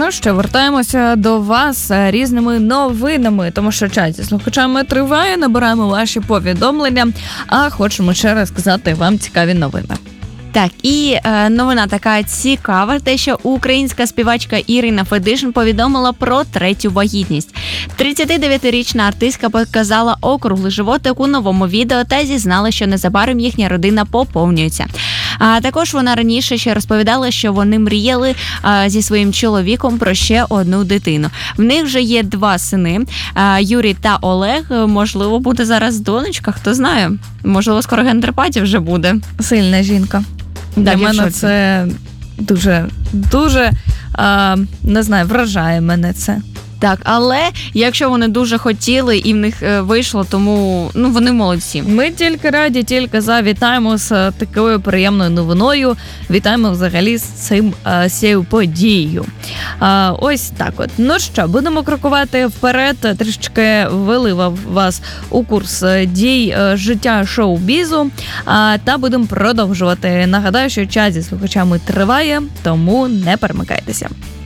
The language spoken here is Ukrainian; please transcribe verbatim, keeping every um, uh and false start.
Ну що, вертаємося до вас різними новинами, тому що чат зі слухачами триває, набираємо ваші повідомлення, а хочемо ще раз сказати вам цікаві новини. Так, і е, новина така цікава, те, що українська співачка Ірина Федишин повідомила про третю вагітність. тридцятидев'ятирічна артистка показала округлий животик у новому відео та зізнала, що незабаром їхня родина поповнюється. А також вона раніше ще розповідала, що вони мріяли а, зі своїм чоловіком про ще одну дитину. В них вже є два сини, а, Юрій та Олег. Можливо, буде зараз донечка, хто знає. Можливо, скоро гендерпатія вже буде. Сильна жінка. Для мене це дуже, дуже, а, не знаю, вражає мене це. Так, але якщо вони дуже хотіли і в них вийшло, тому ну вони молодці. Ми тільки раді, тільки за. Вітаємо з такою приємною новиною. Вітаємо взагалі з цим а, з цією подією. А, ось так от. Ну що, будемо крокувати вперед. Трішечки ввели вас у курс дій життя шоу-бізу. А, та будемо продовжувати. Нагадаю, що час зі слухачами триває, тому не перемикайтеся.